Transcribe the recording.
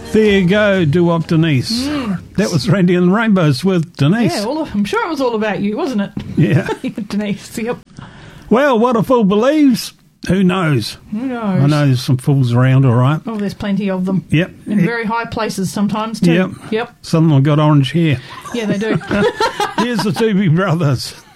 There you go, Doo-Wop Denise. That was Randy and the Rainbows with Denise. Yeah, I'm sure it was all about you, wasn't it? Yeah. Denise, yep. Well, what a fool believes, who knows? Who knows? I know there's some fools around, all right. Oh, there's plenty of them. Yep. In very high places sometimes, too. Yep. Yep. Some of them got orange hair. Yeah, they do. Here's the Doobie Brothers.